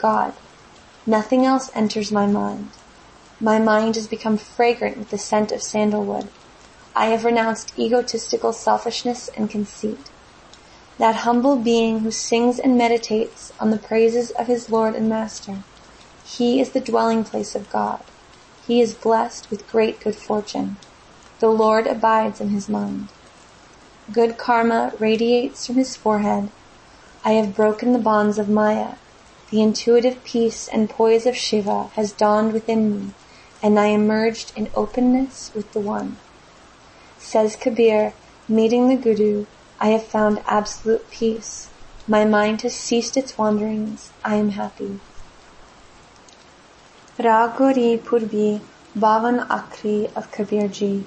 God. Nothing else enters my mind. My mind has become fragrant with the scent of sandalwood. I have renounced egotistical selfishness and conceit. That humble being who sings and meditates on the praises of his Lord and Master, he is the dwelling place of God. He is blessed with great good fortune. The Lord abides in his mind. Good karma radiates from his forehead. I have broken the bonds of Maya. The intuitive peace and poise of Shiva has dawned within me, and I emerged in openness with the One. Says Kabir, meeting the Guru, I have found absolute peace. My mind has ceased its wanderings. I am happy. Ragori Purbi Bhavan Akhri of Kabir Ji.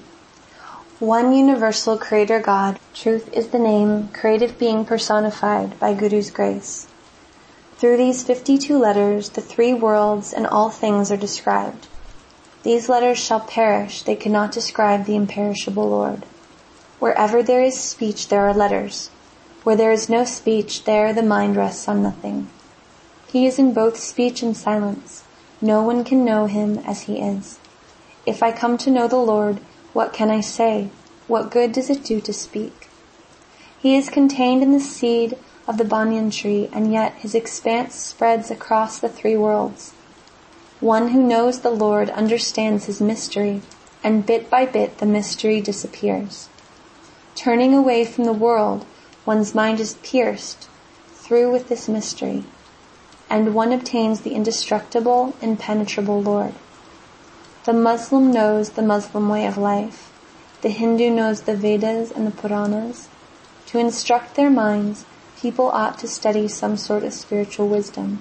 One universal creator God, truth is the name, creative being personified by Guru's grace. Through these 52 letters, the three worlds and all things are described. These letters shall perish, they cannot describe the imperishable Lord. Wherever there is speech, there are letters. Where there is no speech, there the mind rests on nothing. He is in both speech and silence. No one can know him as he is. If I come to know the Lord, what can I say? What good does it do to speak? He is contained in the seed of the banyan tree, and yet his expanse spreads across the three worlds. One who knows the Lord understands his mystery, and bit by bit the mystery disappears. Turning away from the world, one's mind is pierced through with this mystery, and one obtains the indestructible, impenetrable Lord. The Muslim knows the Muslim way of life. The Hindu knows the Vedas and the Puranas. To instruct their minds, people ought to study some sort of spiritual wisdom.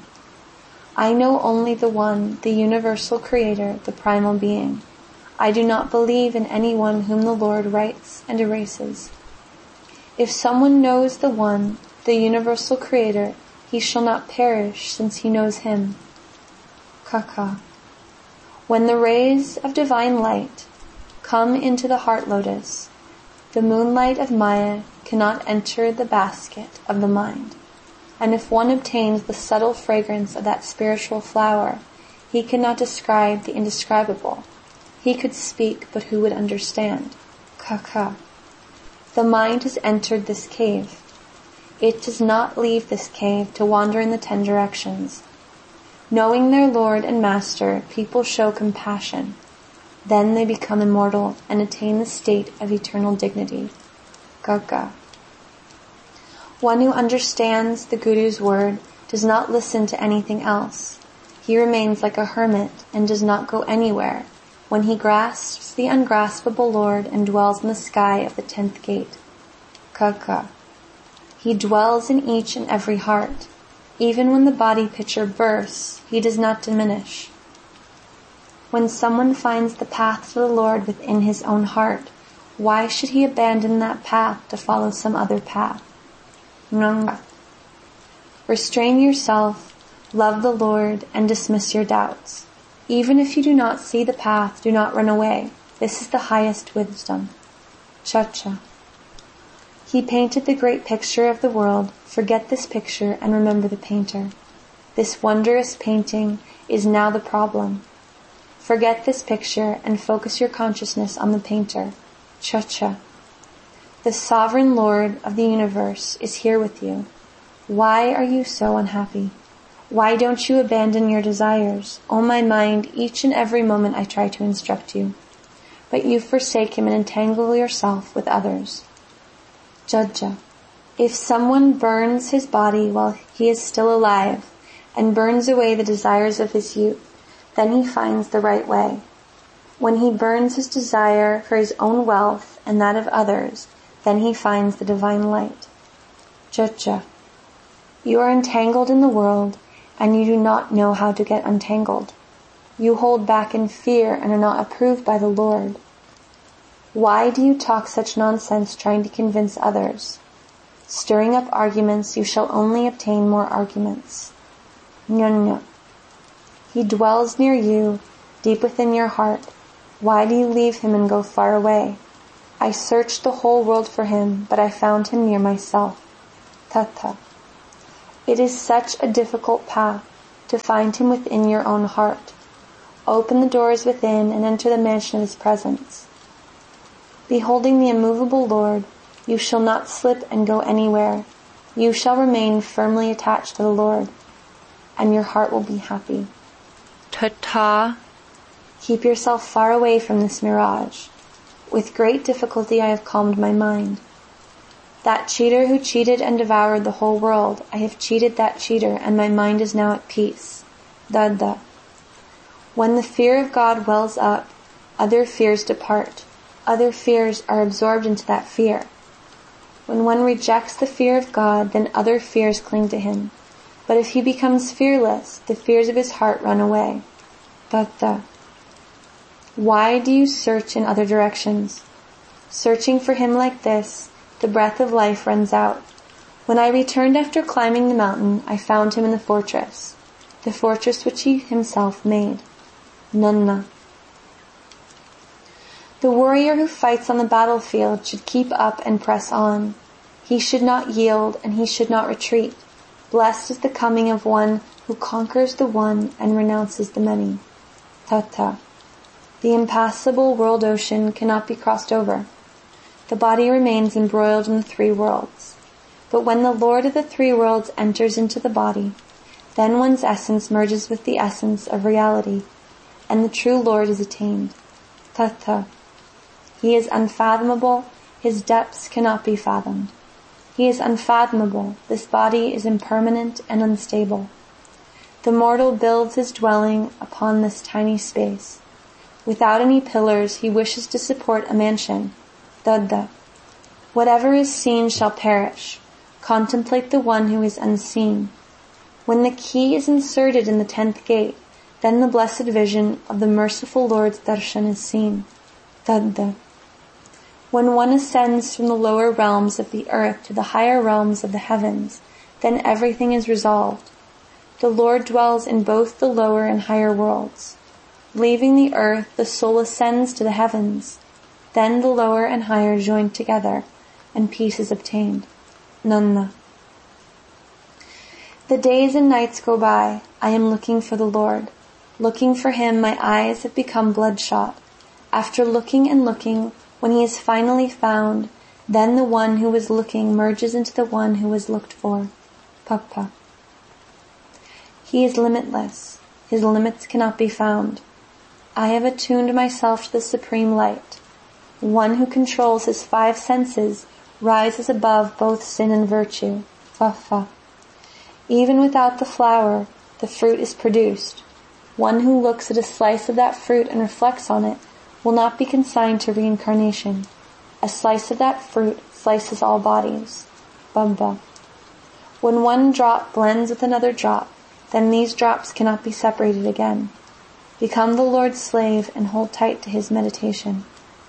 I know only the One, the universal creator, the primal being. I do not believe in anyone whom the Lord writes and erases. If someone knows the One, the universal creator, he shall not perish since he knows him. Kaka. When the rays of divine light come into the heart lotus, the moonlight of Maya cannot enter the basket of the mind. And if one obtains the subtle fragrance of that spiritual flower, he cannot describe the indescribable. He could speak, but who would understand? Kaka. The mind has entered this cave. It does not leave this cave to wander in the 10 directions. Knowing their Lord and Master, people show compassion. Then they become immortal and attain the state of eternal dignity. Gaga. One who understands the Guru's word does not listen to anything else. He remains like a hermit and does not go anywhere when he grasps the ungraspable Lord and dwells in the sky of the 10th gate. Gaga. He dwells in each and every heart. Even when the body picture bursts, he does not diminish. When someone finds the path to the Lord within his own heart, why should he abandon that path to follow some other path? Nanga. Restrain yourself, love the Lord, and dismiss your doubts. Even if you do not see the path, do not run away. This is the highest wisdom. Chacha. He painted the great picture of the world. Forget this picture and remember the painter. This wondrous painting is now the problem. Forget this picture and focus your consciousness on the painter. Chacha. The sovereign Lord of the universe is here with you. Why are you so unhappy? Why don't you abandon your desires? O my mind, each and every moment I try to instruct you. But you forsake him and entangle yourself with others. Judja. If someone burns his body while he is still alive and burns away the desires of his youth, then he finds the right way. When he burns his desire for his own wealth and that of others, then he finds the divine light. Judja. You are entangled in the world and you do not know how to get untangled. You hold back in fear and are not approved by the Lord. Why do you talk such nonsense trying to convince others? Stirring up arguments, you shall only obtain more arguments. Nyanya. He dwells near you, deep within your heart. Why do you leave him and go far away? I searched the whole world for him, but I found him near myself. Tata. It is such a difficult path. to find him within your own heart. Open the doors within and enter the mansion of his presence. Beholding the immovable Lord, you shall not slip and go anywhere. You shall remain firmly attached to the Lord, and your heart will be happy. Ta-ta. Keep yourself far away from this mirage. With great difficulty I have calmed my mind. That cheater who cheated and devoured the whole world, I have cheated that cheater, and my mind is now at peace. Dada. When the fear of God wells up, other fears depart. Other fears are absorbed into that fear. When one rejects the fear of God, then other fears cling to him. But if he becomes fearless, the fears of his heart run away. Tata. Why do you search in other directions? Searching for him like this, the breath of life runs out. When I returned after climbing the mountain, I found him in the fortress which he himself made. Nanna. The warrior who fights on the battlefield should keep up and press on. He should not yield and he should not retreat. Blessed is the coming of one who conquers the one and renounces the many. Tata. The impassable world ocean cannot be crossed over. The body remains embroiled in the three worlds. But when the Lord of the three worlds enters into the body, then one's essence merges with the essence of reality, and the true Lord is attained. Tata. He is unfathomable, his depths cannot be fathomed. He is unfathomable, this body is impermanent and unstable. The mortal builds his dwelling upon this tiny space. Without any pillars, he wishes to support a mansion. Dada. Whatever is seen shall perish. Contemplate the one who is unseen. When the key is inserted in the 10th gate, then the blessed vision of the merciful Lord's darshan is seen. Dada. When one ascends from the lower realms of the earth to the higher realms of the heavens, then everything is resolved. The Lord dwells in both the lower and higher worlds. Leaving the earth, the soul ascends to the heavens. Then the lower and higher join together, and peace is obtained. Nanna. The days and nights go by. I am looking for the Lord. Looking for him, my eyes have become bloodshot. After looking and looking, when he is finally found, then the one who was looking merges into the one who was looked for. Papa. He is limitless. His limits cannot be found. I have attuned myself to the supreme light. One who controls his 5 senses rises above both sin and virtue. Fafa. Even without the flower, the fruit is produced. One who looks at a slice of that fruit and reflects on it will not be consigned to reincarnation. A slice of that fruit slices all bodies. Bamba. When one drop blends with another drop, then these drops cannot be separated again. Become the Lord's slave and hold tight to his meditation.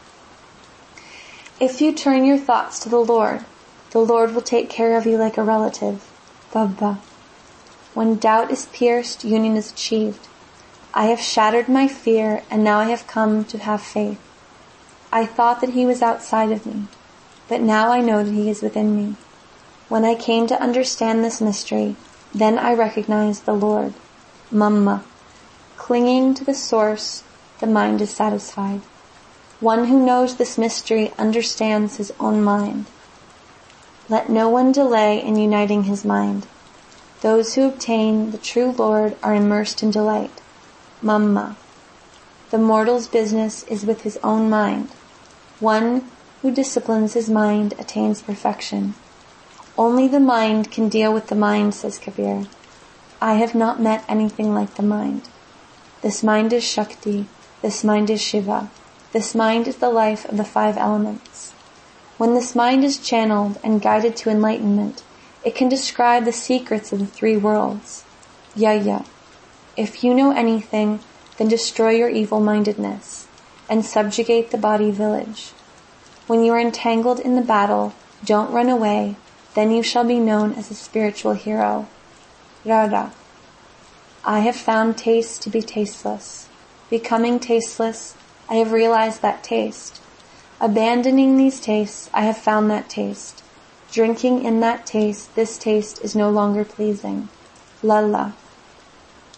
If you turn your thoughts to the Lord will take care of you like a relative. Baba. When doubt is pierced, union is achieved. I have shattered my fear, and now I have come to have faith. I thought that he was outside of me, but now I know that he is within me. When I came to understand this mystery, then I recognized the Lord. Mamma. Clinging to the source, the mind is satisfied. One who knows this mystery understands his own mind. Let no one delay in uniting his mind. Those who obtain the true Lord are immersed in delight. Mamma. The mortal's business is with his own mind. One who disciplines his mind attains perfection. Only the mind can deal with the mind, says Kabir. I have not met anything like the mind. This mind is Shakti. This mind is Shiva. This mind is the life of the 5 elements. When this mind is channeled and guided to enlightenment, it can describe the secrets of the 3 worlds. Yaya. If you know anything, then destroy your evil-mindedness and subjugate the body village. When you are entangled in the battle, don't run away, then you shall be known as a spiritual hero. Radha. I have found taste to be tasteless. Becoming tasteless, I have realized that taste. Abandoning these tastes, I have found that taste. Drinking in that taste, this taste is no longer pleasing. Lala.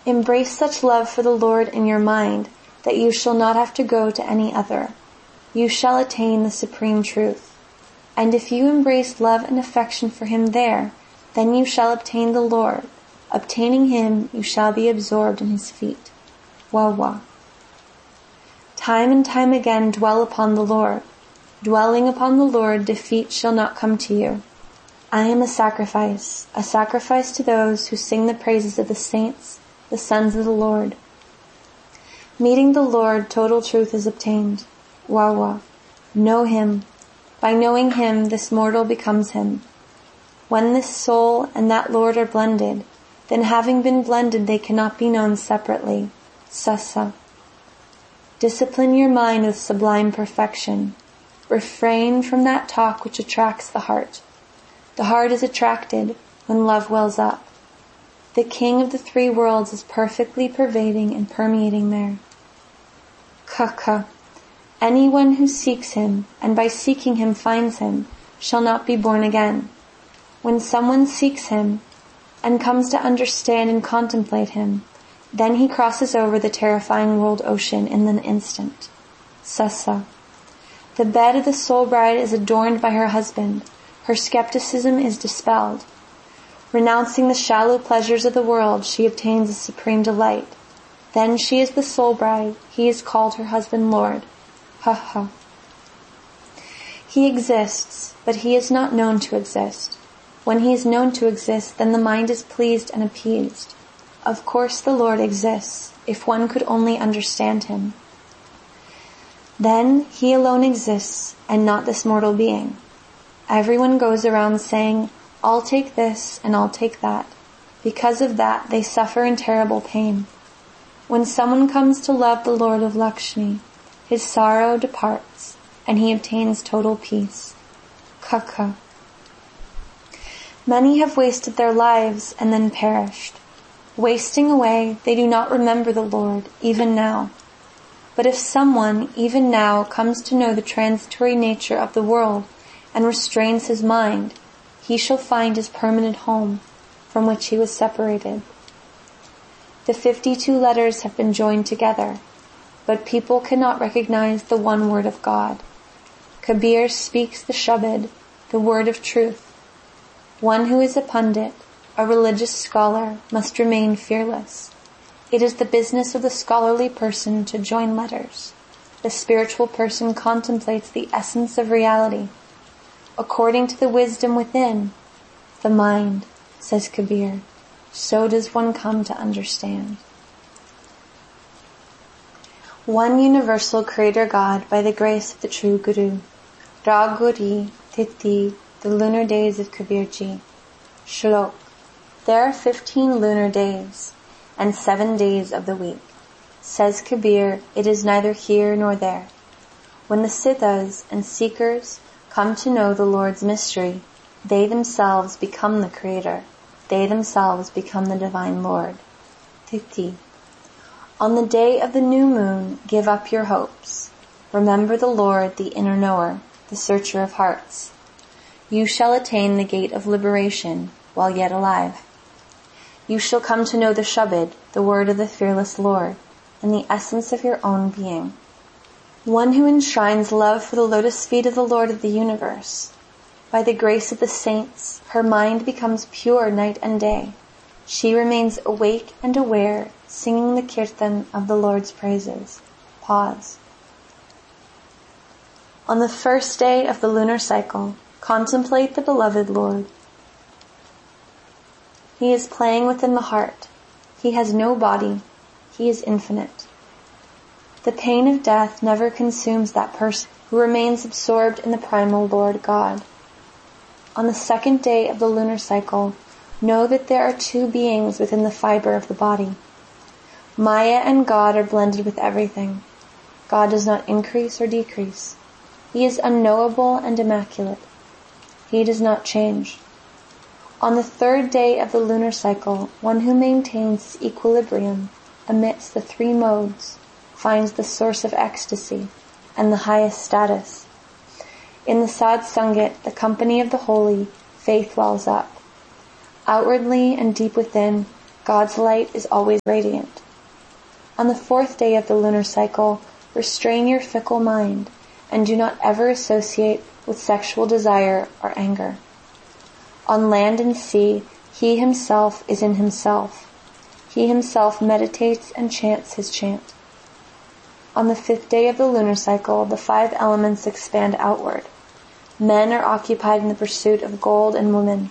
Embrace such love for the Lord in your mind that you shall not have to go to any other. You shall attain the supreme truth. And if you embrace love and affection for him there, then you shall obtain the Lord. Obtaining him, you shall be absorbed in his feet. Wawa. Time and time again dwell upon the Lord. Dwelling upon the Lord, defeat shall not come to you. I am a sacrifice to those who sing the praises of the saints, the sons of the Lord. Meeting the Lord, total truth is obtained. Wawa. Know him. By knowing him, this mortal becomes him. When this soul and that Lord are blended, then having been blended, they cannot be known separately. Sasa. Discipline your mind with sublime perfection. Refrain from that talk which attracts the heart. The heart is attracted when love wells up. The King of the three worlds is perfectly pervading and permeating there. Kaka. Anyone who seeks him, and by seeking him finds him, shall not be born again. When someone seeks him, and comes to understand and contemplate him, then he crosses over the terrifying world ocean in an instant. Sasa. The bed of the soul bride is adorned by her husband. Her skepticism is dispelled. Renouncing the shallow pleasures of the world, she obtains a supreme delight. Then she is the soul bride. He is called her husband Lord. Ha ha. He exists, but he is not known to exist. When he is known to exist, then the mind is pleased and appeased. Of course the Lord exists, if one could only understand him. Then he alone exists, and not this mortal being. Everyone goes around saying, I'll take this and I'll take that. Because of that, they suffer in terrible pain. When someone comes to love the Lord of Lakshmi, his sorrow departs, and he obtains total peace. Kaka. Many have wasted their lives and then perished. Wasting away, they do not remember the Lord, even now. But if someone, even now, comes to know the transitory nature of the world and restrains his mind, he shall find his permanent home, from which he was separated. The 52 letters have been joined together, but people cannot recognize the one word of God. Kabir speaks the Shabad, the word of truth. One who is a pundit, a religious scholar, must remain fearless. It is the business of the scholarly person to join letters. The spiritual person contemplates the essence of reality. According to the wisdom within, the mind, says Kabir, so does one come to understand. One universal creator God by the grace of the true Guru. Raguri Tithi, the lunar days of Kabirji. Shlok. There are 15 lunar days and 7 days of the week. Says Kabir, it is neither here nor there. When the siddhas and seekers come to know the Lord's mystery, they themselves become the Creator. They themselves become the Divine Lord. Tithi. On the day of the new moon, give up your hopes. Remember the Lord, the inner knower, the searcher of hearts. You shall attain the gate of liberation while yet alive. You shall come to know the Shabad, the word of the fearless Lord, and the essence of your own being. One who enshrines love for the lotus feet of the Lord of the universe. By the grace of the saints, her mind becomes pure night and day. She remains awake and aware, singing the kirtan of the Lord's praises. Pause. On the first day of the lunar cycle, contemplate the beloved Lord. He is playing within the heart. He has no body. He is infinite. The pain of death never consumes that person who remains absorbed in the primal Lord God. On the second day of the lunar cycle, know that there are two beings within the fiber of the body. Maya and God are blended with everything. God does not increase or decrease. He is unknowable and immaculate. He does not change. On the third day of the lunar cycle, one who maintains equilibrium amidst the three modes finds the source of ecstasy and the highest status. In the Sad Sangat, the company of the holy, faith wells up. Outwardly and deep within, God's light is always radiant. On the 4th day of the lunar cycle, restrain your fickle mind and do not ever associate with sexual desire or anger. On land and sea, he himself is in himself. He himself meditates and chants his chant. On the 5th day of the lunar cycle, the 5 elements expand outward. Men are occupied in the pursuit of gold and women.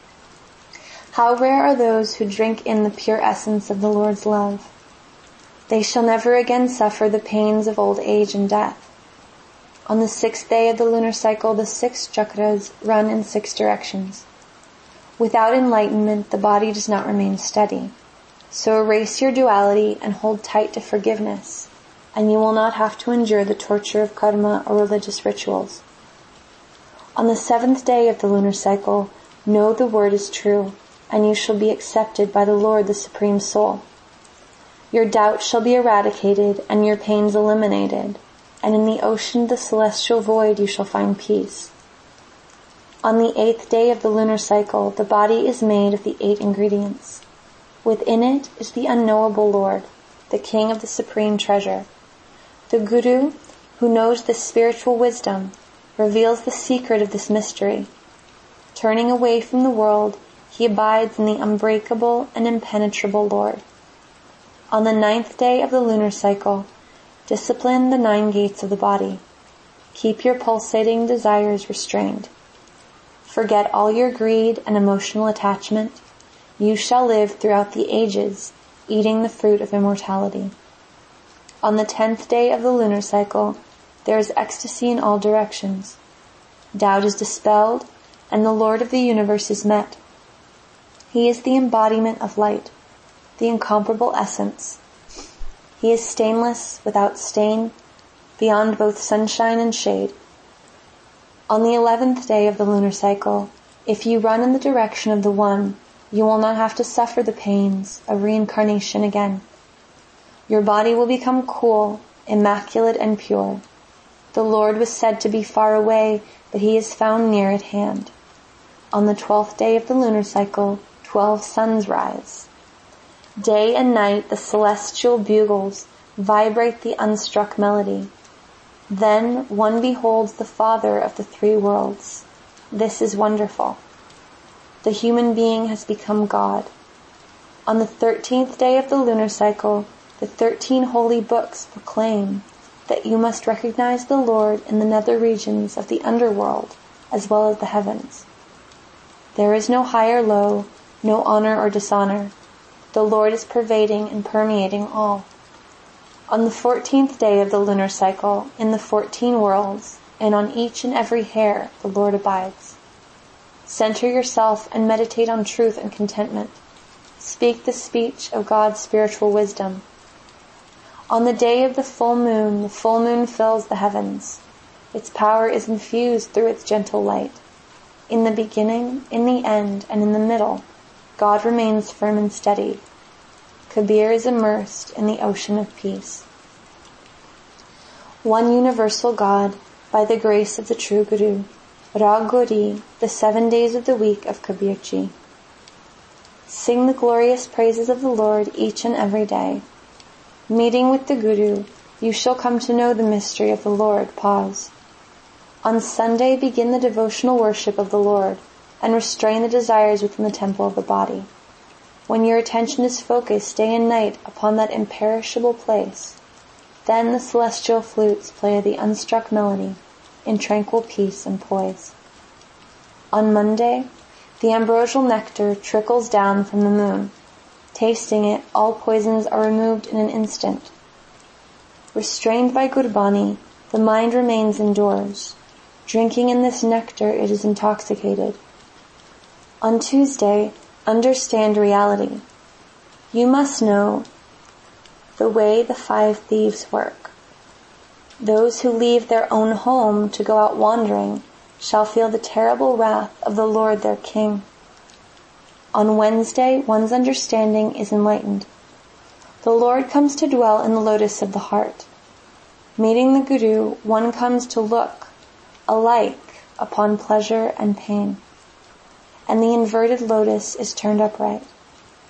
How rare are those who drink in the pure essence of the Lord's love. They shall never again suffer the pains of old age and death. On the 6th day of the lunar cycle, the 6 chakras run in 6 directions. Without enlightenment, the body does not remain steady. So erase your duality and hold tight to forgiveness, and you will not have to endure the torture of karma or religious rituals. On the 7th day of the lunar cycle, know the word is true, and you shall be accepted by the Lord, the Supreme Soul. Your doubts shall be eradicated and your pains eliminated, and in the ocean of the celestial void you shall find peace. On the 8th day of the lunar cycle, the body is made of the 8 ingredients. Within it is the unknowable Lord, the King of the Supreme Treasure. The Guru, who knows this spiritual wisdom, reveals the secret of this mystery. Turning away from the world, he abides in the unbreakable and impenetrable Lord. On the 9th day of the lunar cycle, discipline the 9 gates of the body. Keep your pulsating desires restrained. Forget all your greed and emotional attachment. You shall live throughout the ages, eating the fruit of immortality. On the 10th day of the lunar cycle, there is ecstasy in all directions. Doubt is dispelled, and the Lord of the universe is met. He is the embodiment of light, the incomparable essence. He is stainless, without stain, beyond both sunshine and shade. On the 11th day of the lunar cycle, if you run in the direction of the One, you will not have to suffer the pains of reincarnation again. Your body will become cool, immaculate, and pure. The Lord was said to be far away, but he is found near at hand. On the 12th day of the lunar cycle, 12 suns rise. Day and night the celestial bugles vibrate the unstruck melody. Then one beholds the Father of the 3 worlds. This is wonderful. The human being has become God. On the 13th day of the lunar cycle, the 13 holy books proclaim that you must recognize the Lord in the nether regions of the underworld as well as the heavens. There is no high or low, no honor or dishonor. The Lord is pervading and permeating all. On the 14th day of the lunar cycle, in the 14 worlds, and on each and every hair, the Lord abides. Center yourself and meditate on truth and contentment. Speak the speech of God's spiritual wisdom. On the day of the full moon fills the heavens. Its power is infused through its gentle light. In the beginning, in the end, and in the middle, God remains firm and steady. Kabir is immersed in the ocean of peace. One universal God, by the grace of the true Guru, Rag Gauri, the 7 days of the week of Kabirji. Sing the glorious praises of the Lord each and every day. Meeting with the Guru, you shall come to know the mystery of the Lord. Pause. On Sunday, begin the devotional worship of the Lord and restrain the desires within the temple of the body. When your attention is focused day and night upon that imperishable place, then the celestial flutes play the unstruck melody in tranquil peace and poise. On Monday, the ambrosial nectar trickles down from the moon. Tasting it, all poisons are removed in an instant. Restrained by Gurbani, the mind remains indoors. Drinking in this nectar, it is intoxicated. On Tuesday, understand reality. You must know the way the 5 thieves work. Those who leave their own home to go out wandering shall feel the terrible wrath of the Lord their King. On Wednesday, one's understanding is enlightened. The Lord comes to dwell in the lotus of the heart. Meeting the Guru, one comes to look alike upon pleasure and pain, and the inverted lotus is turned upright.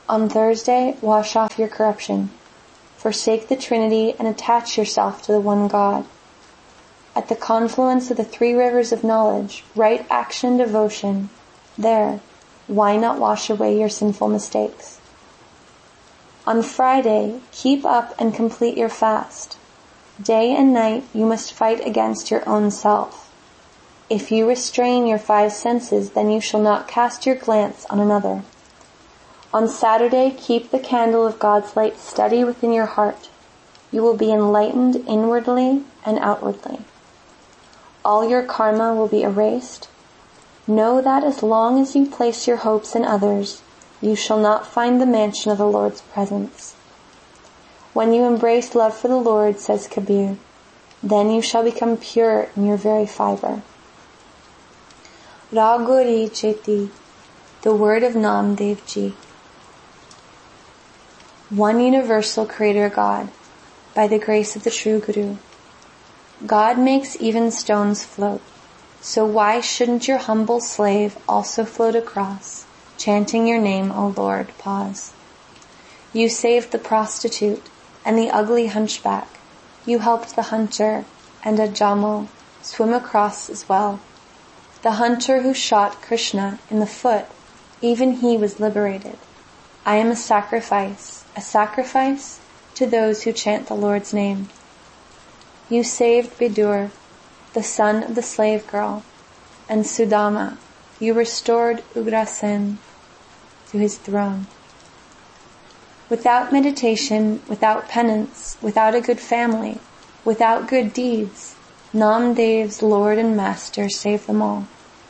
On Thursday, wash off your corruption. Forsake the Trinity and attach yourself to the one God. At the confluence of the 3 rivers of knowledge, right action and devotion, there, why not wash away your sinful mistakes? On Friday, keep up and complete your fast. Day and night you must fight against your own self. If you restrain your 5 senses, then you shall not cast your glance on another. On Saturday, keep the candle of God's light steady within your heart. You will be enlightened inwardly and outwardly. All your karma will be erased. Know that as long as you place your hopes in others, you shall not find the mansion of the Lord's presence. When you embrace love for the Lord, says Kabir, then you shall become pure in your very fiber. Ragori Cheti, the word of Namdev Ji. One universal creator God, by the grace of the true Guru. God makes even stones float, so why shouldn't your humble slave also float across, chanting your name, O Lord? Pause. You saved the prostitute and the ugly hunchback. You helped the hunter and a Jamo swim across as well. The hunter who shot Krishna in the foot, even he was liberated. I am a sacrifice to those who chant the Lord's name. You saved Bidur, the son of the slave girl, and Sudama. You restored Ugrasen to his throne. Without meditation, without penance, without a good family, without good deeds, Namdev's Lord and Master saved them all.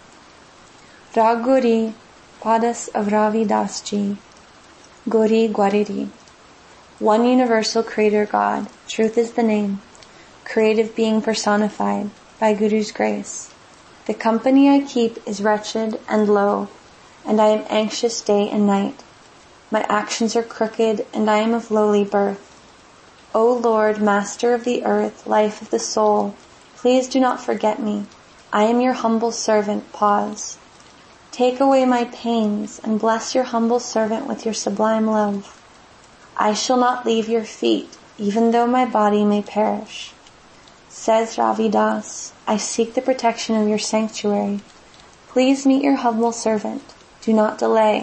Raguri, Padas of Ravi Das Ji, Gori Gwariri. One universal creator God, truth is the name, creative being personified, by Guru's grace. The company I keep is wretched and low, and I am anxious day and night. My actions are crooked, and I am of lowly birth. O Lord, Master of the earth, life of the soul, please do not forget me. I am your humble servant. Pause. Take away my pains, and bless your humble servant with your sublime love. I shall not leave your feet, even though my body may perish. Says Ravidas, I seek the protection of your sanctuary. Please meet your humble servant. Do not delay.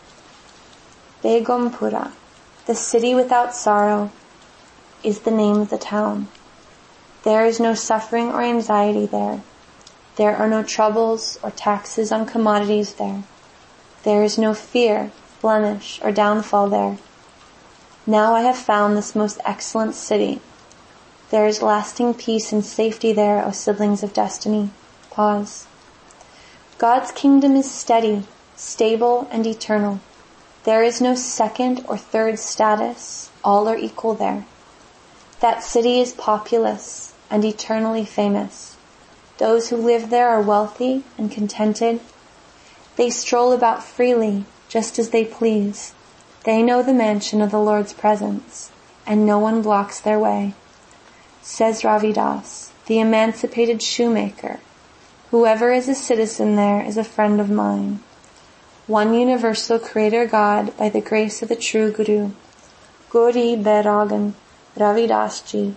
Begumpura, the city without sorrow, is the name of the town. There is no suffering or anxiety there. There are no troubles or taxes on commodities there. There is no fear, blemish, or downfall there. Now I have found this most excellent city. There is lasting peace and safety there, O siblings of destiny. Pause. God's kingdom is steady, stable, and eternal. There is no second or third status. All are equal there. That city is populous and eternally famous. Those who live there are wealthy and contented. They stroll about freely, just as they please. They know the mansion of the Lord's presence, and no one blocks their way. Says Ravidas, the emancipated shoemaker, whoever is a citizen there is a friend of mine. One universal creator God, by the grace of the true Guru. Gauri Bairagan, Ravidas Ji.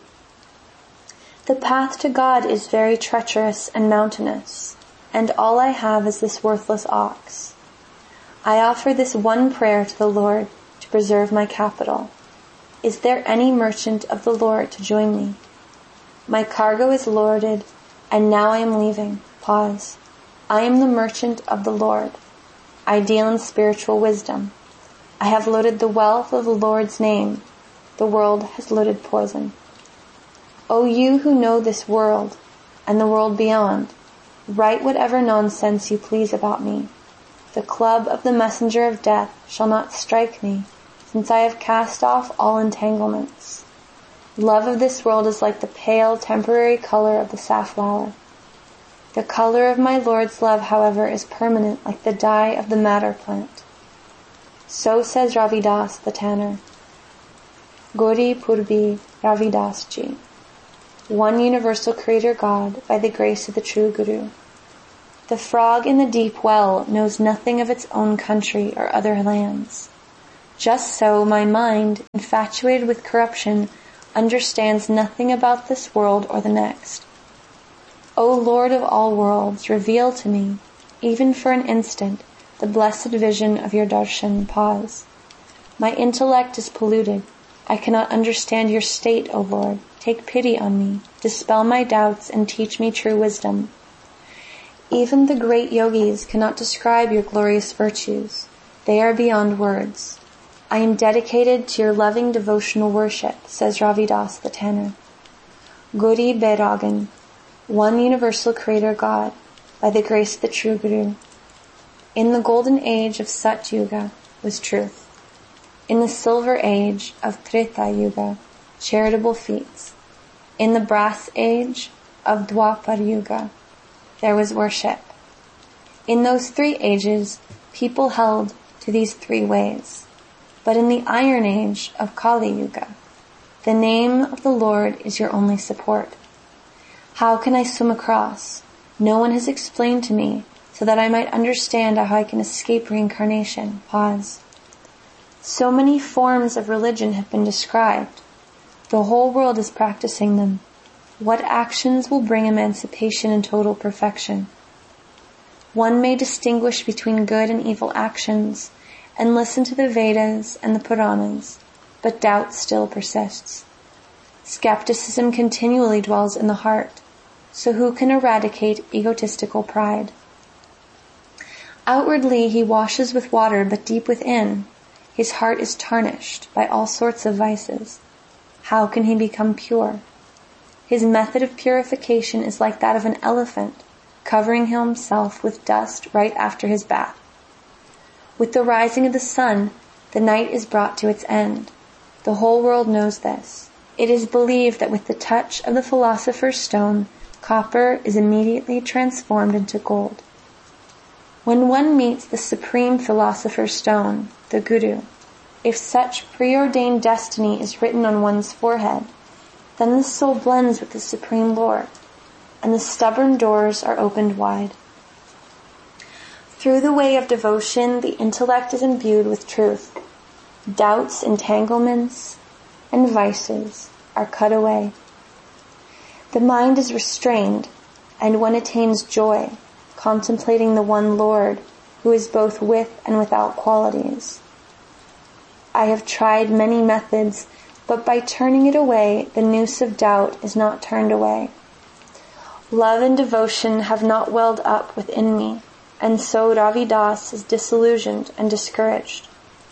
The path to God is very treacherous and mountainous, and all I have is this worthless ox. I offer this one prayer to the Lord to preserve my capital. Is there any merchant of the Lord to join me? My cargo is loaded, and now I am leaving. Pause. I am the merchant of the Lord. I deal in spiritual wisdom. I have loaded the wealth of the Lord's name. The world has loaded poison. O you who know this world and the world beyond, write whatever nonsense you please about me. The club of the messenger of death shall not strike me, since I have cast off all entanglements. Love of this world is like the pale, temporary color of the safflower. The color of my Lord's love, however, is permanent, like the dye of the madder plant. So says Ravidas the tanner. Gauri Purbi Ravidas Ji. One universal creator God, by the grace of the true Guru. The frog in the deep well knows nothing of its own country or other lands. Just so my mind, infatuated with corruption, understands nothing about this world or the next. O Lord of all worlds, reveal to me, even for an instant, the blessed vision of your darshan. Pause. My intellect is polluted. I cannot understand your state, O Lord. Take pity on me, dispel my doubts, and teach me true wisdom. Even the great yogis cannot describe your glorious virtues. They are beyond words. I am dedicated to your loving devotional worship, says Ravidas the Tanner. Guri Bairagan, one universal creator God, by the grace of the true Guru. In the golden age of Sat Yuga was truth. In the silver age of Treta Yuga, charitable feats. In the brass age of Dwapar Yuga, there was worship. In those 3 ages, people held to these 3 ways. But in the iron age of Kali Yuga, the name of the Lord is your only support. How can I swim across? No one has explained to me so that I might understand how I can escape reincarnation. Pause. So many forms of religion have been described. The whole world is practicing them. What actions will bring emancipation and total perfection? One may distinguish between good and evil actions and listen to the Vedas and the Puranas, but doubt still persists. Skepticism continually dwells in the heart, so who can eradicate egotistical pride? Outwardly he washes with water, but deep within, his heart is tarnished by all sorts of vices. How can he become pure? His method of purification is like that of an elephant, covering himself with dust right after his bath. With the rising of the sun, the night is brought to its end. The whole world knows this. It is believed that with the touch of the philosopher's stone, copper is immediately transformed into gold. When one meets the supreme philosopher's stone, the Guru, if such preordained destiny is written on one's forehead, then the soul blends with the Supreme Lord, and the stubborn doors are opened wide. Through the way of devotion, the intellect is imbued with truth. Doubts, entanglements, and vices are cut away. The mind is restrained, and one attains joy, contemplating the one Lord, who is both with and without qualities. I have tried many methods, but by turning it away, the noose of doubt is not turned away. Love and devotion have not welled up within me, and so Ravidas is disillusioned and discouraged.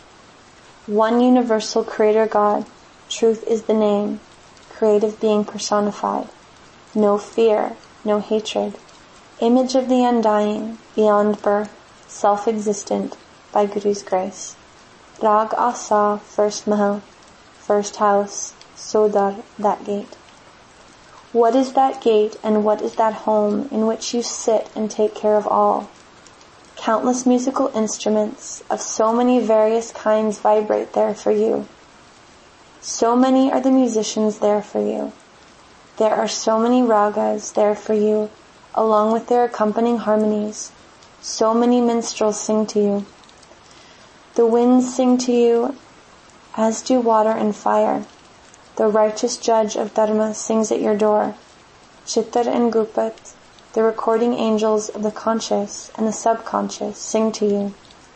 One universal creator God, truth is the name, creative being personified. No fear, no hatred, image of the undying, beyond birth, self-existent, by Guru's grace. Rag Asa, first Mahal, first house, Sodar, that gate. What is that gate and what is that home in which you sit and take care of all? Countless musical instruments of so many various kinds vibrate there for you. So many are the musicians there for you. There are so many ragas there for you, along with their accompanying harmonies. So many minstrels sing to you. The winds sing to you, as do water and fire. The righteous judge of Dharma sings at your door. Chittar and Gupat, the recording angels of the conscious and the subconscious, sing to you.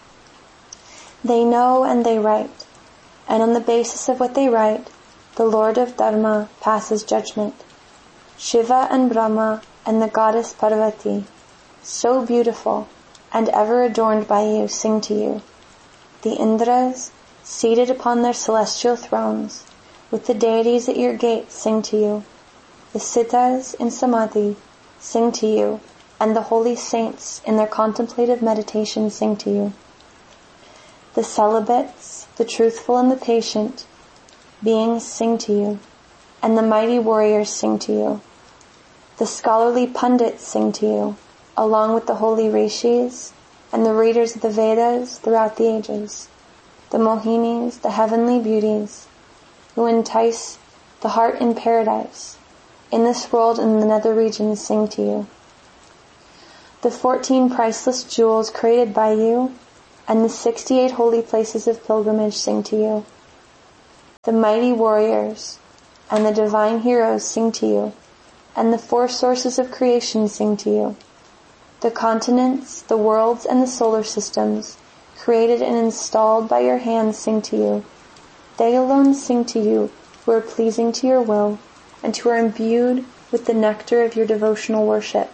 They know and they write, and on the basis of what they write, the Lord of Dharma passes judgment. Shiva and Brahma and the goddess Parvati, so beautiful and ever adorned by you, sing to you. The Indras, seated upon their celestial thrones, with the deities at your gates, sing to you. The Siddhas in Samadhi sing to you, and the holy saints in their contemplative meditation sing to you. The celibates, the truthful and the patient beings sing to you, and the mighty warriors sing to you. The scholarly pundits sing to you, along with the holy rishis and the readers of the Vedas throughout the ages, the Mohinis, the heavenly beauties, who entice the heart in paradise, in this world and in the nether regions, sing to you. The 14 priceless jewels created by you, and the 68 holy places of pilgrimage sing to you. The mighty warriors and the divine heroes sing to you, and the 4 sources of creation sing to you. The continents, the worlds, and the solar systems, created and installed by your hands, sing to you. They alone sing to you who are pleasing to your will, and who are imbued with the nectar of your devotional worship.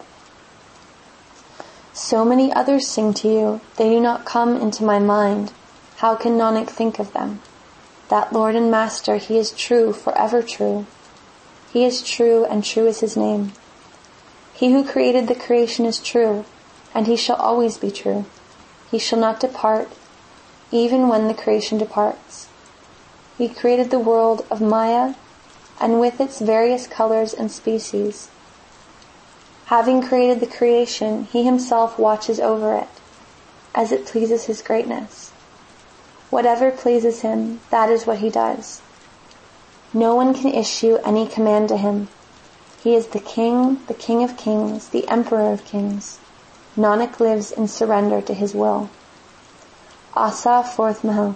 So many others sing to you, they do not come into my mind. How can Nanak think of them? That Lord and Master, he is true, forever true. He is true, and true is his name. He who created the creation is true, and he shall always be true. He shall not depart, even when the creation departs. He created the world of Maya, and with its various colors and species. Having created the creation, he himself watches over it, as it pleases his greatness. Whatever pleases him, that is what he does. No one can issue any command to him. He is the King of kings, the Emperor of kings. Nanak lives in surrender to his will. Asa, 4th Mahal.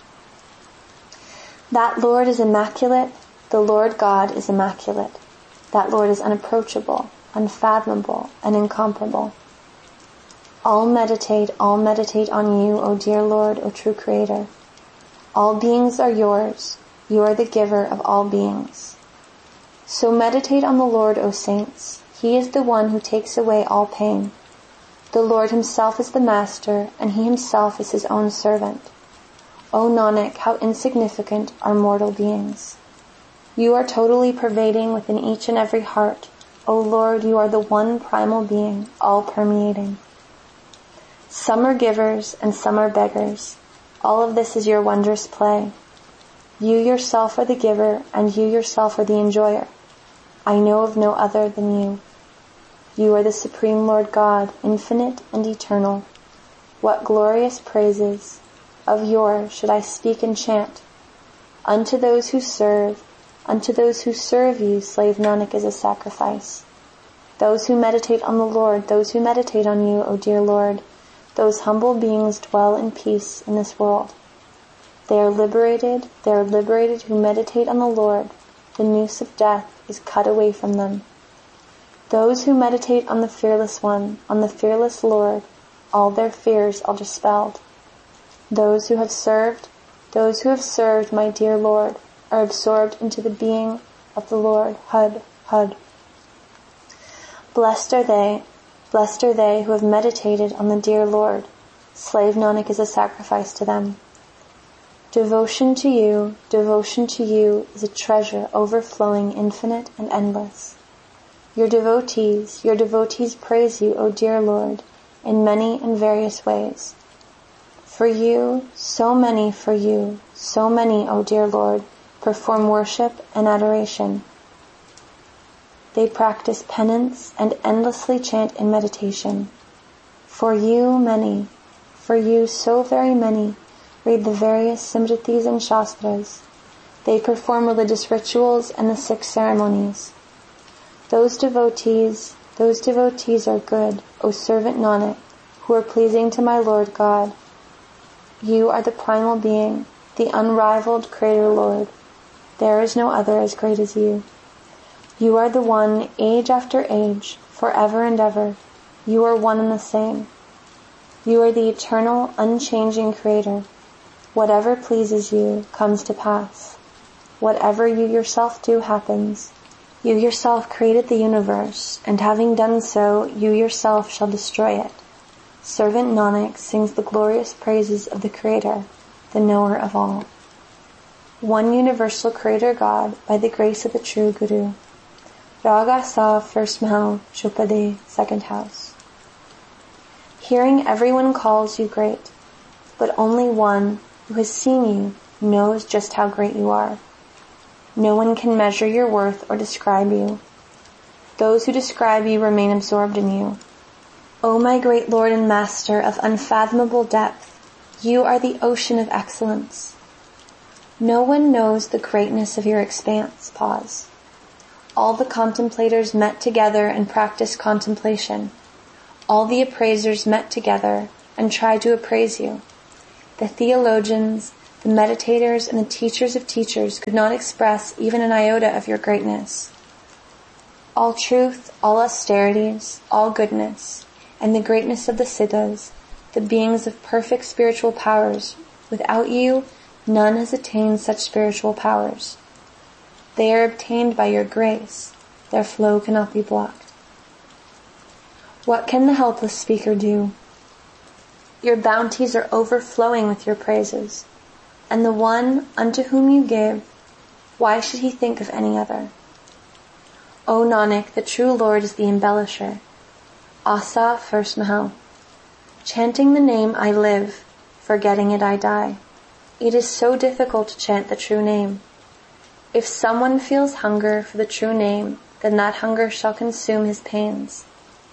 That Lord is immaculate, the Lord God is immaculate. That Lord is unapproachable, unfathomable, and incomparable. All meditate on you, O dear Lord, O true Creator. All beings are yours. You are the giver of all beings. So meditate on the Lord, O saints. He is the one who takes away all pain. The Lord himself is the Master, and he himself is his own servant. O Nanak, how insignificant are mortal beings. You are totally pervading within each and every heart. O Lord, you are the one primal being, all permeating. Some are givers and some are beggars. All of this is your wondrous play. You yourself are the giver, and you yourself are the enjoyer. I know of no other than you. You are the Supreme Lord God, infinite and eternal. What glorious praises of yours should I speak and chant? Unto those who serve you, slave Nanak is a sacrifice. Those who meditate on the Lord, those who meditate on you, O dear Lord, those humble beings dwell in peace in this world. They are liberated who meditate on the Lord. The noose of death is cut away from them. Those who meditate on the fearless one, on the fearless Lord, all their fears are dispelled. Those who have served, my dear Lord, are absorbed into the being of the Lord. Hud, Hud. Blessed are they who have meditated on the dear Lord. Slave Nanak is a sacrifice to them. Devotion to you is a treasure overflowing, infinite and endless. Your devotees praise you, O dear Lord, in many and various ways. For you, so many, O dear Lord, perform worship and adoration. They practice penance and endlessly chant in meditation. For you, so very many, read the various Simritis and Shastras. They perform religious rituals and the 6 ceremonies. Those devotees are good, O servant Nanak, who are pleasing to my Lord God. You are the primal being, the unrivaled Creator Lord. There is no other as great as you. You are the one, age after age, forever and ever. You are one and the same. You are the eternal, unchanging Creator. Whatever pleases you comes to pass. Whatever you yourself do happens. You yourself created the universe, and having done so, you yourself shall destroy it. Servant Nanak sings the glorious praises of the Creator, the knower of all. One universal Creator God, by the grace of the true Guru. Raga Sa, 1st Mahal, Chupade, 2nd House. Hearing everyone calls you great, but only one who has seen you knows just how great you are. No one can measure your worth or describe you. Those who describe you remain absorbed in you. O my great Lord and Master of unfathomable depth, you are the ocean of excellence. No one knows the greatness of your expanse. Pause. All the contemplators met together and practiced contemplation. All the appraisers met together and tried to appraise you. The theologians, the meditators, and the teachers of teachers could not express even an iota of your greatness. All truth, all austerities, all goodness, and the greatness of the Siddhas, the beings of perfect spiritual powers, without you, none has attained such spiritual powers. They are obtained by your grace. Their flow cannot be blocked. What can the helpless speaker do? Your bounties are overflowing with your praises, and the one unto whom you give, why should he think of any other? O Nanak, the true Lord is the embellisher. Asa, first Mahal. Chanting the name I live, forgetting it I die. It is so difficult to chant the true name. If someone feels hunger for the true name, then that hunger shall consume his pains.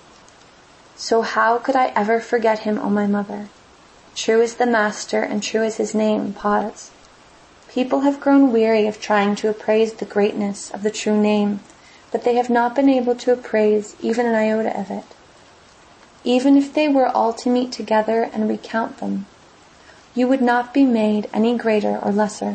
So how could I ever forget him, O my mother? True is the Master and true is his name. Pause. People have grown weary of trying to appraise the greatness of the true name, but they have not been able to appraise even an iota of it. Even if they were all to meet together and recount them, you would not be made any greater or lesser.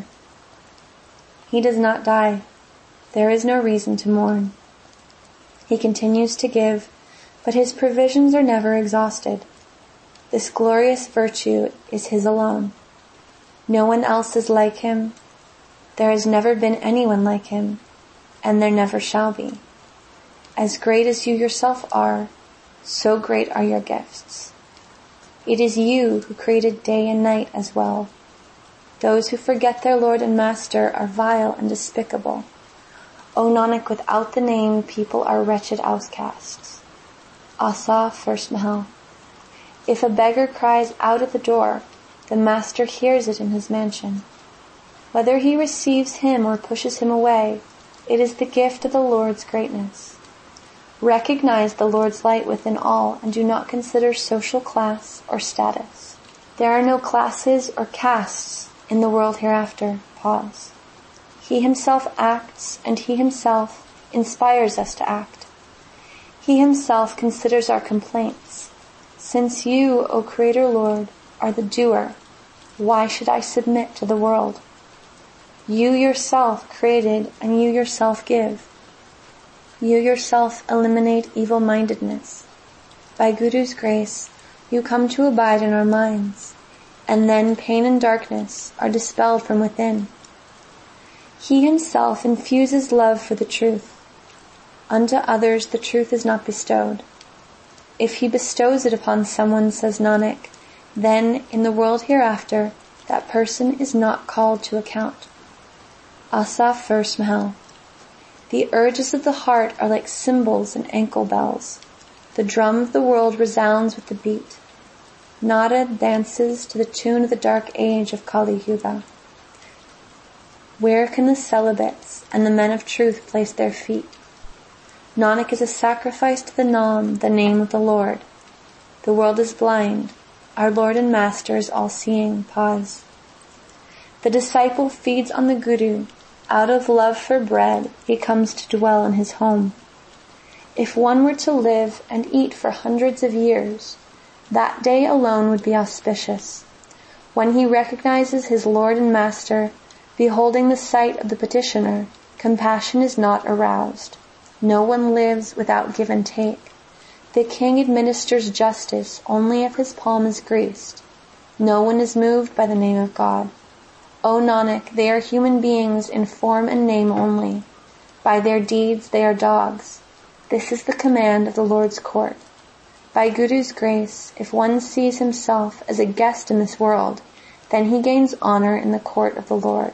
He does not die. There is no reason to mourn. He continues to give, but his provisions are never exhausted. This glorious virtue is his alone. No one else is like him. There has never been anyone like him, and there never shall be. As great as you yourself are, so great are your gifts. It is you who created day and night as well. Those who forget their Lord and Master are vile and despicable. O Nanak, without the name, people are wretched outcasts. Asa, first Mahal. If a beggar cries out at the door, the Master hears it in his mansion. Whether he receives him or pushes him away, it is the gift of the Lord's greatness. Recognize the Lord's light within all and do not consider social class or status. There are no classes or castes in the world hereafter. Pause. He himself acts and he himself inspires us to act. He himself considers our complaints. Since you, O Creator Lord, are the doer, why should I submit to the world? You yourself created and you yourself give. You yourself eliminate evil-mindedness. By Guru's grace, you come to abide in our minds, and then pain and darkness are dispelled from within. He himself infuses love for the truth. Unto others the truth is not bestowed. If he bestows it upon someone, says Nanak, then in the world hereafter that person is not called to account. Asa, first Mahal. The urges of the heart are like cymbals and ankle bells. The drum of the world resounds with the beat. Nada dances to the tune of the dark age of Kali Yuga. Where can the celibates and the men of truth place their feet? Nanak is a sacrifice to the Nam, the name of the Lord. The world is blind. Our Lord and Master is all-seeing. Pause. The disciple feeds on the Guru. Out of love for bread, he comes to dwell in his home. If one were to live and eat for hundreds of years, that day alone would be auspicious. When he recognizes his Lord and Master, beholding the sight of the petitioner, compassion is not aroused. No one lives without give and take. The king administers justice only if his palm is greased. No one is moved by the name of God. O Nanak, they are human beings in form and name only. By their deeds they are dogs. This is the command of the Lord's court. By Guru's grace, if one sees himself as a guest in this world, then he gains honor in the court of the Lord.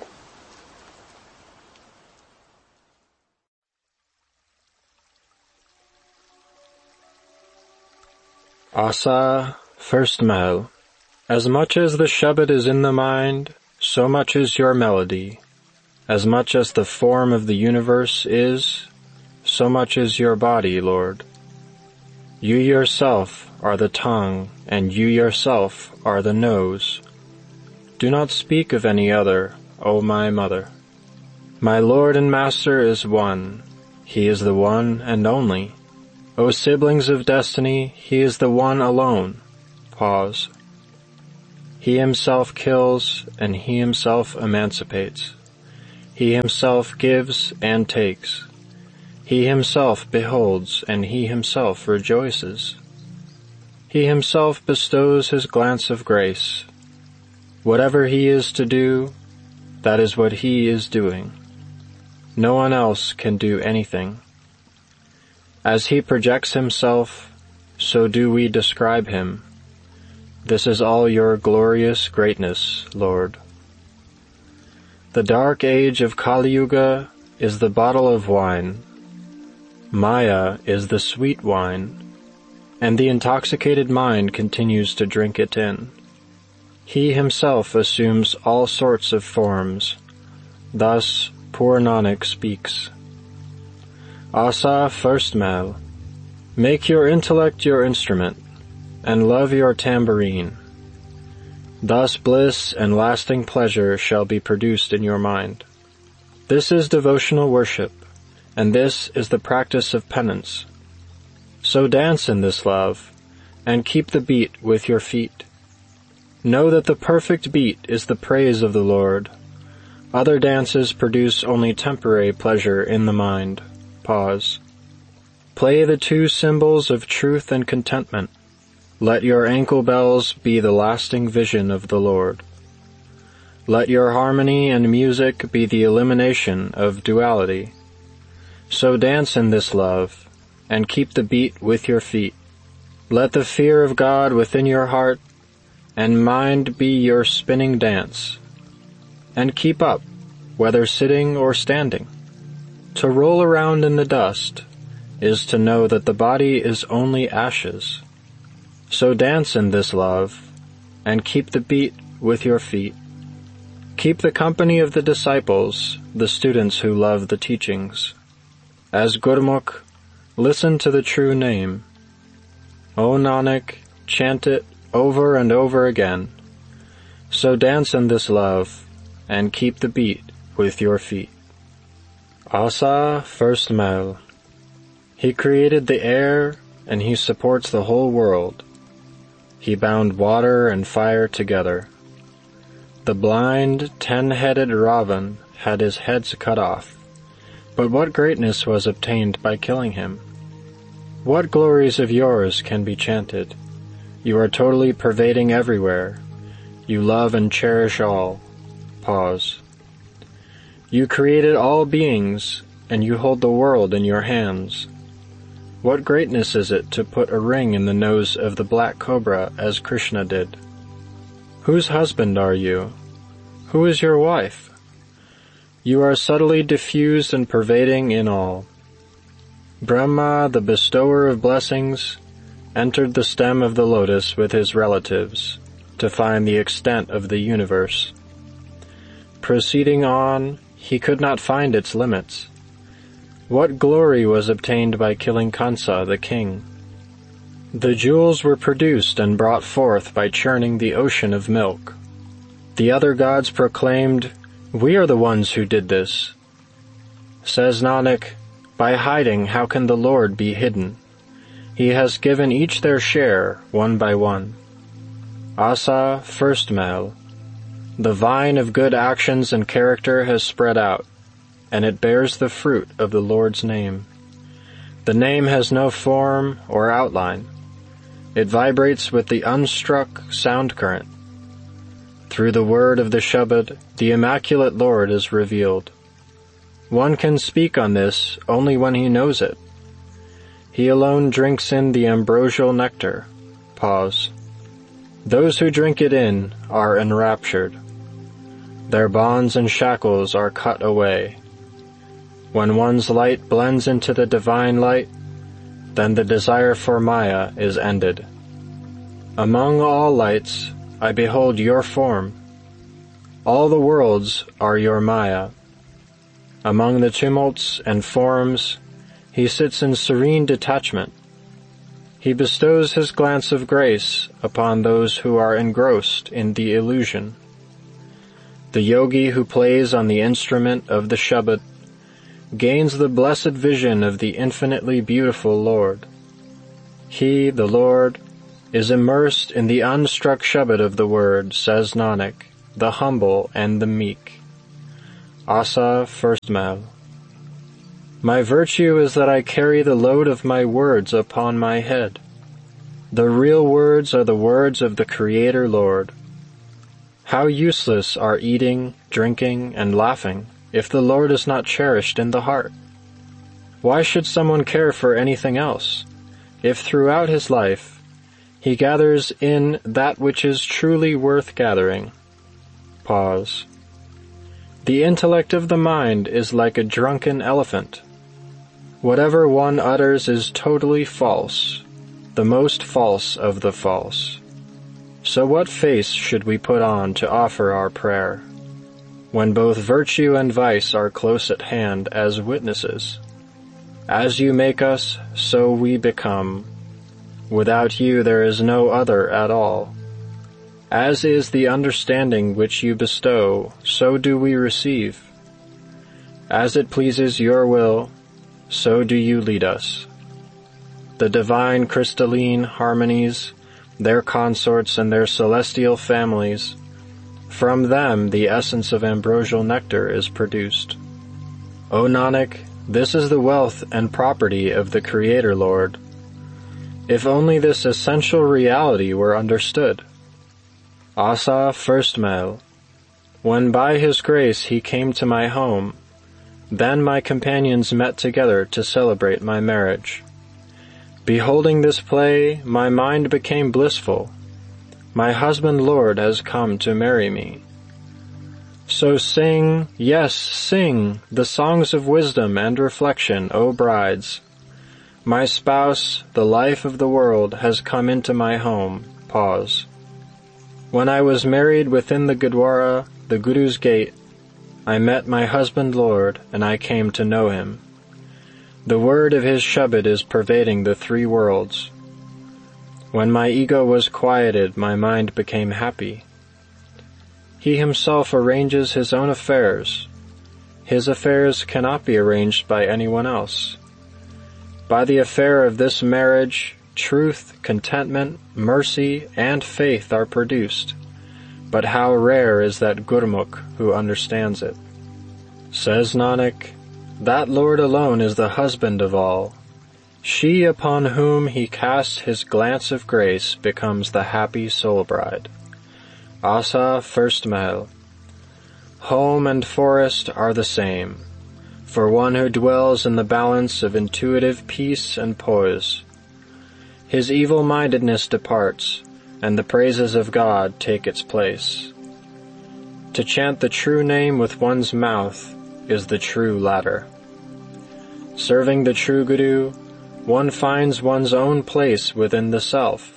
Asa, first Mahal. As much as the Shabad is in the mind, so much is your melody. As much as the form of the universe is, so much is your body, Lord. You yourself are the tongue, and you yourself are the nose. Do not speak of any other, O my mother. My Lord and Master is one. He is the one and only. O siblings of destiny, he is the one alone. Pause. He himself kills, and he himself emancipates. He himself gives and takes. He himself beholds, and he himself rejoices. He himself bestows his glance of grace. Whatever he is to do, that is what he is doing. No one else can do anything. As he projects himself, so do we describe him. This is all your glorious greatness, Lord. The dark age of Kali Yuga is the bottle of wine. Maya is the sweet wine, and the intoxicated mind continues to drink it in. He himself assumes all sorts of forms. Thus, poor Nanak speaks. Asa first Mal, make your intellect your instrument, and love your tambourine. Thus bliss and lasting pleasure shall be produced in your mind. This is devotional worship, and this is the practice of penance. So dance in this love, and keep the beat with your feet. Know that the perfect beat is the praise of the Lord. Other dances produce only temporary pleasure in the mind. Pause. Play the two cymbals of truth and contentment. Let your ankle bells be the lasting vision of the Lord. Let your harmony and music be the elimination of duality. So dance in this love, and keep the beat with your feet. Let the fear of God within your heart and mind be your spinning dance. And keep up, whether sitting or standing. To roll around in the dust is to know that the body is only ashes. So dance in this love, and keep the beat with your feet. Keep the company of the disciples, the students who love the teachings. As Gurmukh, listen to the true name. O Nanak, chant it over and over again. So dance in this love, and keep the beat with your feet. Asa first Mal. He created the air, and he supports the whole world. He bound water and fire together. The blind, 10-headed Ravan had his heads cut off. But what greatness was obtained by killing him? What glories of yours can be chanted? You are totally pervading everywhere. You love and cherish all. Pause. You created all beings, and you hold the world in your hands. What greatness is it to put a ring in the nose of the black cobra as Krishna did? Whose husband are you? Who is your wife? You are subtly diffused and pervading in all. Brahma, the bestower of blessings, entered the stem of the lotus with his relatives to find the extent of the universe. Proceeding on, he could not find its limits. What glory was obtained by killing Kansa, the king? The jewels were produced and brought forth by churning the ocean of milk. The other gods proclaimed, "We are the ones who did this." Says Nanak, by hiding how can the Lord be hidden? He has given each their share, one by one. Asa first Mal. The vine of good actions and character has spread out, and it bears the fruit of the Lord's name. The name has no form or outline. It vibrates with the unstruck sound current. Through the word of the Shabad, the Immaculate Lord is revealed. One can speak on this only when he knows it. He alone drinks in the ambrosial nectar. Pause. Those who drink it in are enraptured. Their bonds and shackles are cut away. When one's light blends into the divine light, then the desire for Maya is ended. Among all lights, I behold your form. All the worlds are your Maya. Among the tumults and forms, he sits in serene detachment. He bestows his glance of grace upon those who are engrossed in the illusion. The yogi who plays on the instrument of the Shabad gains the blessed vision of the infinitely beautiful Lord. He, the Lord, is immersed in the unstruck Shabad of the word, says Nanak, the humble and the meek. Asa, First Mahal. My virtue is that I carry the load of my words upon my head. The real words are the words of the Creator Lord. How useless are eating, drinking, and laughing if the Lord is not cherished in the heart? Why should someone care for anything else, if throughout his life he gathers in that which is truly worth gathering? Pause. The intellect of the mind is like a drunken elephant. Whatever one utters is totally false, the most false of the false. So what face should we put on to offer our prayer, when both virtue and vice are close at hand as witnesses? As you make us, so we become. Without you there is no other at all. As is the understanding which you bestow, so do we receive. As it pleases your will, so do you lead us. The divine crystalline harmonies, their consorts and their celestial families, from them the essence of ambrosial nectar is produced. O Nanak, this is the wealth and property of the Creator Lord. If only this essential reality were understood. Asa, First Mahal. When by His grace He came to my home, then my companions met together to celebrate my marriage. Beholding this play, my mind became blissful. My husband Lord has come to marry me. So sing, yes, sing, the songs of wisdom and reflection, O brides. My spouse, the life of the world, has come into my home. Pause. When I was married within the Gurdwara, the Guru's gate, I met my husband Lord, and I came to know him. The word of his Shabad is pervading the three worlds. When my ego was quieted, my mind became happy. He himself arranges his own affairs. His affairs cannot be arranged by anyone else. By the affair of this marriage, truth, contentment, mercy, and faith are produced. But how rare is that Gurmukh who understands it. Says Nanak, that Lord alone is the husband of all. She upon whom he casts his glance of grace becomes the happy soul bride. Asa, First Mahal. Home and forest are the same, for one who dwells in the balance of intuitive peace and poise. His evil-mindedness departs, and the praises of God take its place. To chant the true name with one's mouth is the true ladder. Serving the true Guru, one finds one's own place within the self.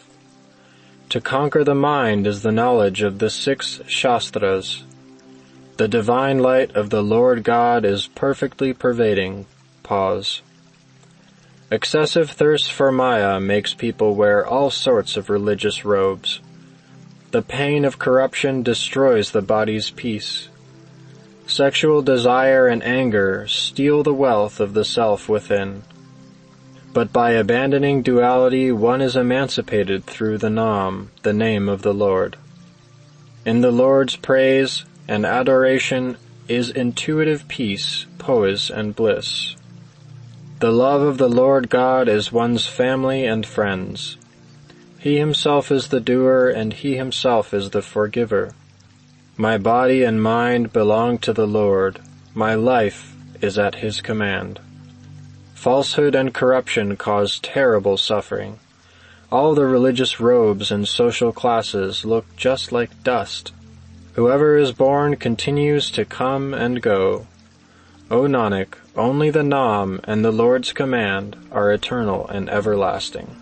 To conquer the mind is the knowledge of the 6 Shastras. The divine light of the Lord God is perfectly pervading. Pause. Excessive thirst for Maya makes people wear all sorts of religious robes. The pain of corruption destroys the body's peace. Sexual desire and anger steal the wealth of the self within. But by abandoning duality, one is emancipated through the Nam, the name of the Lord. In the Lord's praise and adoration is intuitive peace, poise, and bliss. The love of the Lord God is one's family and friends. He himself is the doer, and he himself is the forgiver. My body and mind belong to the Lord. My life is at his command. Falsehood and corruption cause terrible suffering. All the religious robes and social classes look just like dust. Whoever is born continues to come and go. O Nanak, only the Nam and the Lord's command are eternal and everlasting.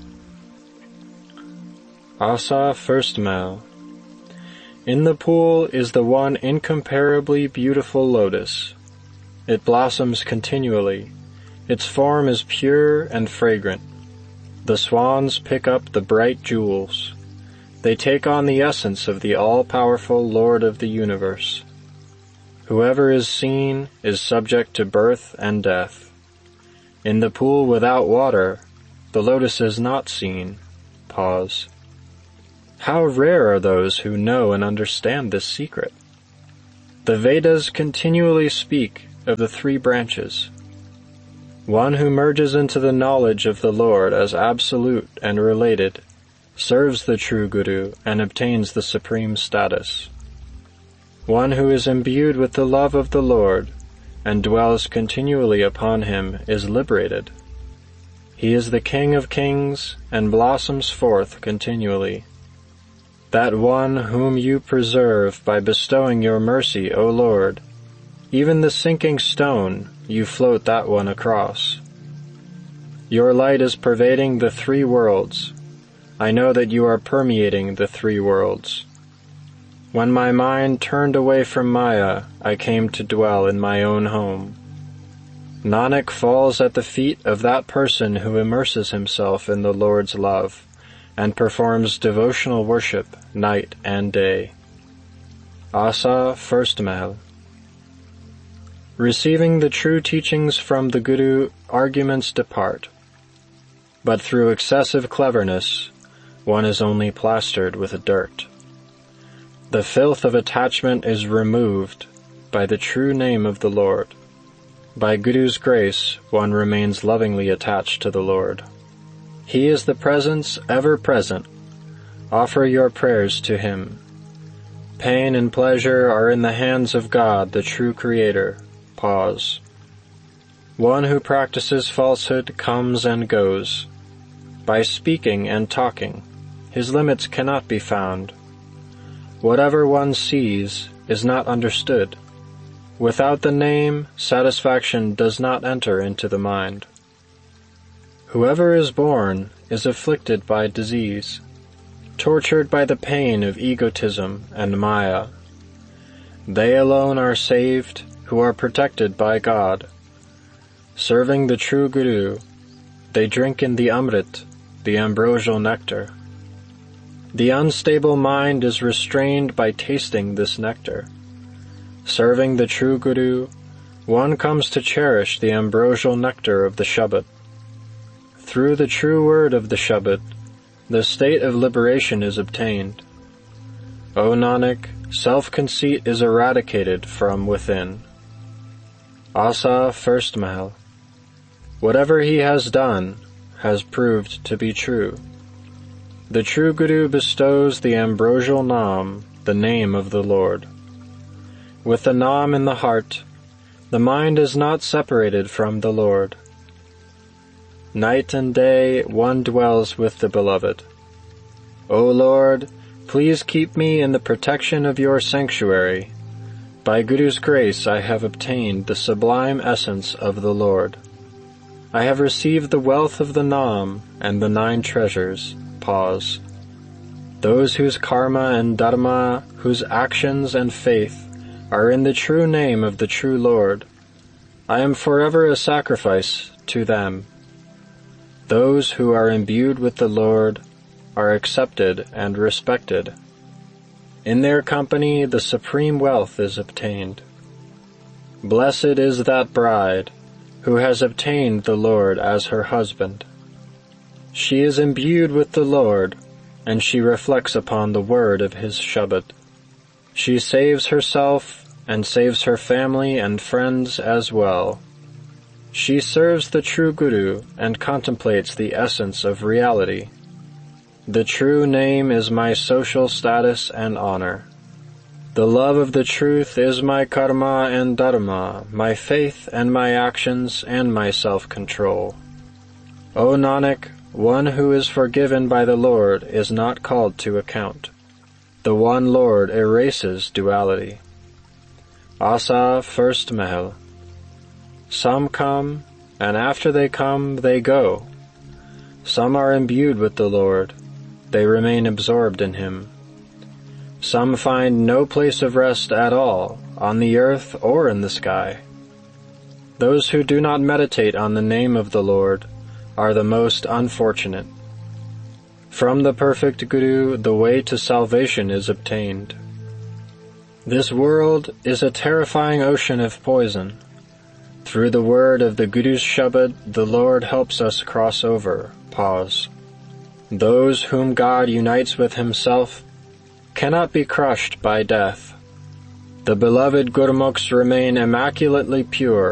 Asa, First Mahal. In the pool is the one incomparably beautiful lotus. It blossoms continually. Its form is pure and fragrant. The swans pick up the bright jewels. They take on the essence of the all-powerful Lord of the universe. Whoever is seen is subject to birth and death. In the pool without water, the lotus is not seen. Pause. How rare are those who know and understand this secret. The Vedas continually speak of the three branches. One who merges into the knowledge of the Lord as absolute and related serves the true Guru and obtains the supreme status. One who is imbued with the love of the Lord and dwells continually upon him is liberated. He is the King of Kings and blossoms forth continually. That one whom you preserve by bestowing your mercy, O Lord, even the sinking stone, you float that one across. Your light is pervading the three worlds. I know that you are permeating the three worlds. When my mind turned away from Maya, I came to dwell in my own home. Nanak falls at the feet of that person who immerses himself in the Lord's love and performs devotional worship night and day. Asa, First Mahal. Receiving the true teachings from the Guru, arguments depart. But through excessive cleverness, one is only plastered with dirt. The filth of attachment is removed by the true name of the Lord. By Guru's grace, one remains lovingly attached to the Lord. He is the presence ever present. Offer your prayers to him. Pain and pleasure are in the hands of God, the true Creator. Pause. One who practices falsehood comes and goes. By speaking and talking, his limits cannot be found. Whatever one sees is not understood. Without the name, satisfaction does not enter into the mind. Whoever is born is afflicted by disease, tortured by the pain of egotism and Maya. They alone are saved who are protected by God. Serving the true Guru, they drink in the Amrit, the ambrosial nectar. The unstable mind is restrained by tasting this nectar. Serving the true Guru, one comes to cherish the ambrosial nectar of the Shabad. Through the true word of the Shabad, the state of liberation is obtained. O Nanak, self-conceit is eradicated from within. Asa, First Mahal. Whatever he has done has proved to be true. The true Guru bestows the ambrosial Naam, the name of the Lord. With the Naam in the heart, the mind is not separated from the Lord. Night and day one dwells with the Beloved. O Lord, please keep me in the protection of your sanctuary. By Guru's grace I have obtained the sublime essence of the Lord. I have received the wealth of the Naam and the 9 treasures. Pause. Those whose karma and dharma, whose actions and faith are in the true name of the true Lord, I am forever a sacrifice to them. Those who are imbued with the Lord are accepted and respected. In their company the supreme wealth is obtained. Blessed is that bride who has obtained the Lord as her husband. She is imbued with the Lord, and she reflects upon the word of his Shabad. She saves herself and saves her family and friends as well. She serves the true Guru and contemplates the essence of reality. The true name is my social status and honor. The love of the truth is my karma and dharma, my faith and my actions and my self-control. O Nanak, one who is forgiven by the Lord is not called to account. The one Lord erases duality. Asa, First Mahal. Some come, and after they come, they go. Some are imbued with the Lord. They remain absorbed in him. Some find no place of rest at all, on the earth or in the sky. Those who do not meditate on the name of the Lord are the most unfortunate. From the perfect Guru, the way to salvation is obtained. This world is a terrifying ocean of poison. Through the word of the Guru's Shabad, the Lord helps us cross over. Pause. Those whom God unites with himself cannot be crushed by death. The beloved Gurmukhs remain immaculately pure